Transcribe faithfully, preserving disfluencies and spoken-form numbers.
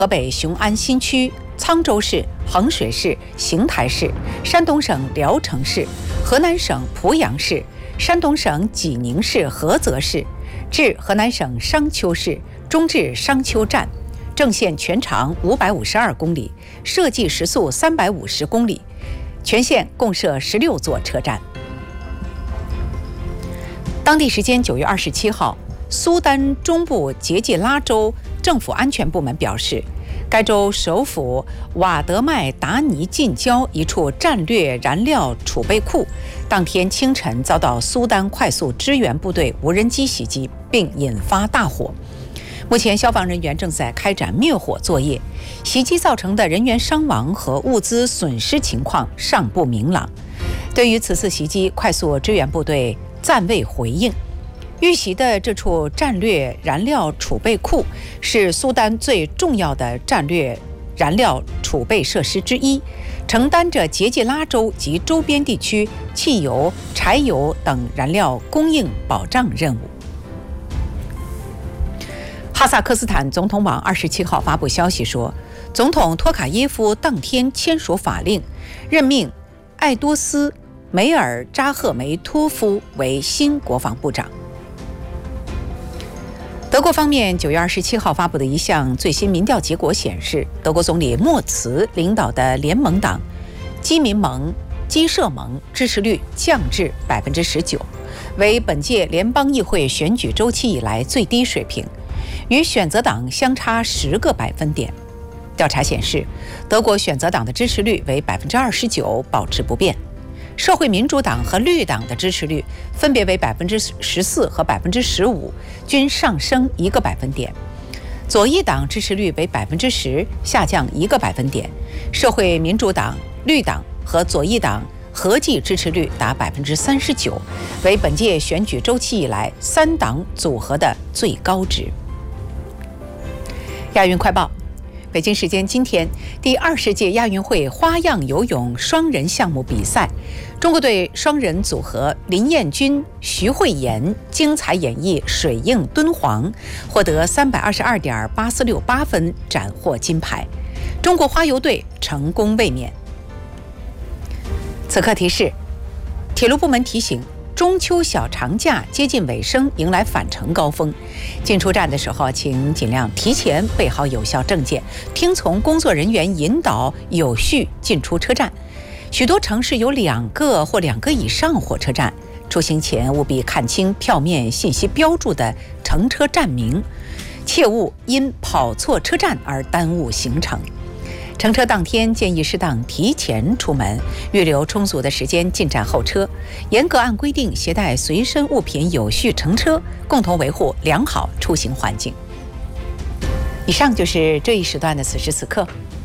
河北雄安新区、沧州市、衡水市、邢台市，山东省聊城市，河南省濮阳市，山东省济宁市菏泽市，至河南省商丘市，中至商丘站。正线全长五百五十二公里，设计时速三百五十公里，全线共设十六座车站。当地时间九月二十七号，苏丹中部杰季拉州政府安全部门表示，该州首府瓦德麦达尼近郊一处战略燃料储备库，当天清晨遭到苏丹快速支援部队无人机袭击，并引发大火。目前消防人员正在开展灭火作业，袭击造成的人员伤亡和物资损失情况尚不明朗。对于此次袭击，快速支援部队暂未回应。遇袭的这处战略燃料储备库是苏丹最重要的战略燃料储备设施之一，承担着杰季拉州及周边地区汽油、柴油等燃料供应保障任务。哈萨克斯坦总统网二十七号发布消息说，总统托卡耶夫当天签署法令，任命艾多斯·梅尔扎赫梅托夫为新国防部长。德国方面九月二十七号发布的一项最新民调结果显示，德国总理默茨领导的联盟党基民盟、基社盟支持率降至百分之十九，为本届联邦议会选举周期以来最低水平，与选择党相差十个百分点。调查显示，德国选择党的支持率为百分之二十九，保持不变。社会民主党和绿党的支持率分别为百分之十四和百分之十五，均上升一个百分点。左翼党支持率为百分之十，下降一个百分点。社会民主党、绿党和左翼党合计支持率达百分之三十九，为本届选举周期以来三党组合的最高值。亚运快报。北京时间今天，第二十届亚运会花样游泳双人项目比赛，中国队双人组合林彦君、徐慧妍精彩演绎水映敦煌，获得三百二十二点八四六八分，斩获金牌。中国花游队成功卫冕。此刻提示：铁路部门提醒，中秋小长假接近尾声，迎来返程高峰。进出站的时候，请尽量提前备好有效证件，听从工作人员引导，有序进出车站。许多城市有两个或两个以上火车站，出行前务必看清票面信息标注的乘车站名，切勿因跑错车站而耽误行程。乘车当天建议适当提前出门，预留充足的时间进站候车，严格按规定携带随身物品，有序乘车，共同维护良好出行环境。以上就是这一时段的此时此刻，